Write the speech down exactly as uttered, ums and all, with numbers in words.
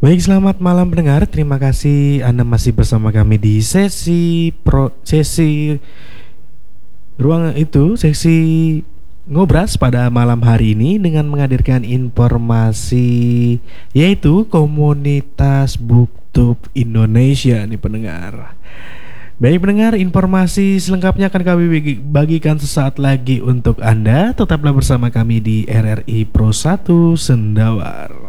Baik, selamat malam pendengar. Terima kasih Anda masih bersama kami di sesi pro sesi ruang itu, sesi ngobras pada malam hari ini dengan menghadirkan informasi yaitu komunitas BookTube Indonesia nih pendengar. Baik pendengar, informasi selengkapnya akan kami bagikan sesaat lagi untuk Anda. Tetaplah bersama kami di R R I Pro satu Sendawar.